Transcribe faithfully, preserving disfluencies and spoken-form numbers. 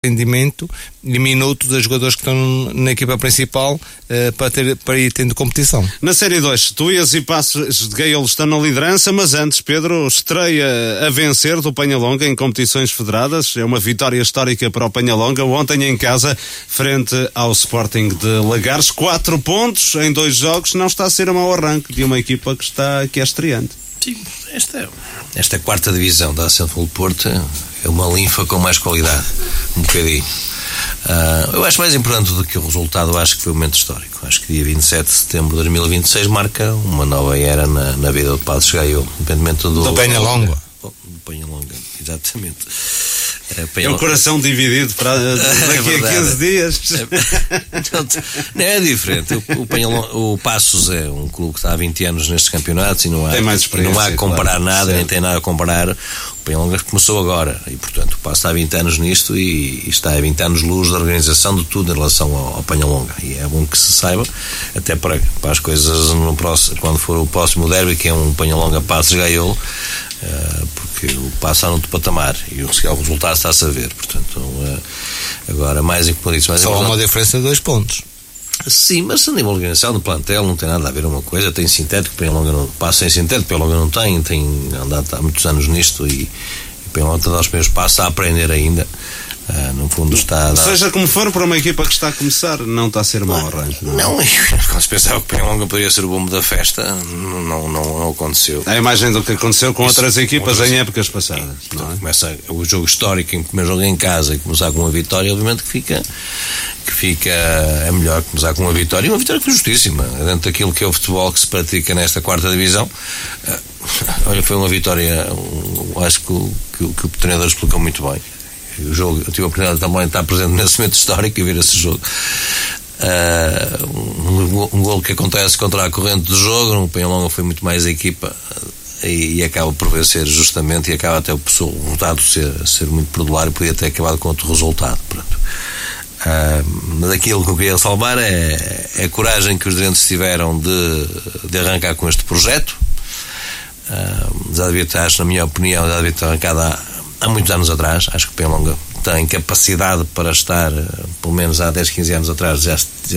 rendimento e minutos dos jogadores que estão na equipa principal uh, para, ter, para ir tendo competição. Na Série dois, Tuías e Passos de Gaiolo estão na liderança, mas antes, Pedro, estreia a vencer do Penhalonga em competições federadas. É uma vitória histórica para o Penhalonga, ontem em casa, frente ao Sporting de Lagares. Quatro pontos em dois jogos, não está a ser um mau arranque de uma equipa que está aqui é estreante. Sim, esta, esta quarta divisão da Associação Futebol Porto é uma linfa com mais qualidade, um bocadinho. Uh, eu acho mais importante do que o resultado, eu acho que foi um momento histórico. Acho que dia vinte e sete de setembro de dois mil e vinte e seis marca uma nova era na, na vida do Passos de Gaiolo, independentemente do... Do Penhalonga. Do Penhalonga, exatamente. É um coração dividido para daqui é a quinze dias. Não, é diferente. O, o, Penhalonga, o Passos é um clube que está há vinte anos nestes campeonatos e não há, tem mais experiência, não há a comparar claro, nada, certo. Nem tem nada a comparar. O Penhalonga começou agora e, portanto, o Passos está há vinte anos nisto e, e está há vinte anos luz da organização de tudo em relação ao, ao Penhalonga. E é bom que se saiba, até para, para as coisas no próximo, quando for o próximo derby, que é um Penhalonga Passos de Gaiolo. Uh, porque o passo no patamar e o, o resultado está-se a ver, portanto uh, agora mais em mais só há uma diferença de dois pontos. Sim, mas a nível de organização do plantel não tem nada a ver uma coisa, tem sintético, Penhalonga não passa sem sintético, Penhalonga não tem, tem andado há muitos anos nisto e, e Penhalonga está a dar os primeiros passos a aprender ainda. Uh, no fundo está a dar... Seja como for, para uma equipa que está a começar, não está a ser mau arranjo. Não, não, quando se pensava que o Penhalonga poderia ser o bombo da festa, não, não, não aconteceu. É a imagem do que aconteceu com Isso, outras equipas outras... em épocas passadas. Então, não é? Começa o jogo histórico, em primeiro jogo em casa e começar com uma vitória, obviamente que fica, que fica é melhor começar com uma vitória, e uma vitória que foi justíssima, dentro daquilo que é o futebol que se pratica nesta quarta divisão. Uh, olha, foi uma vitória, um, acho que o, que, que o treinador explicou muito bem. O jogo, eu tive a oportunidade também de estar presente nesse momento histórico e ver esse jogo. Uh, um, um golo que acontece contra a corrente do jogo, no Penhalonga foi muito mais a equipa e, e acaba por vencer justamente e acaba até o resultado ser, ser muito perdulário e podia ter acabado com outro resultado. Pronto. Uh, mas aquilo que eu queria salvar é, é a coragem que os dirigentes tiveram de, de arrancar com este projeto. Uh, já devia ter, na minha opinião, já devia ter arrancado há há muitos anos atrás. Acho que o Penhalonga tem capacidade para estar, pelo menos há dez, quinze anos atrás, já, já